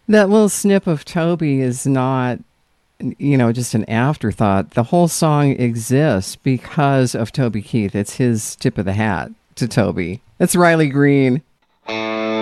That little snip of Toby is not, just an afterthought. The whole song exists because of Toby Keith. It's his tip of the hat to Toby. It's Riley Green.